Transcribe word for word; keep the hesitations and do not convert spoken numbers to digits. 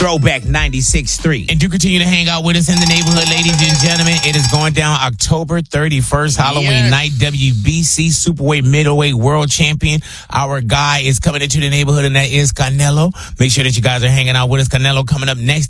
Throwback ninety-six point three. And do continue to hang out with us in the neighborhood, ladies and gentlemen. It is going down October thirty-first, Halloween Yes. night. W B C Superweight Middleweight World Champion. Our guy is coming into the neighborhood, and that is Canelo. Make sure that you guys are hanging out with us. Canelo coming up next.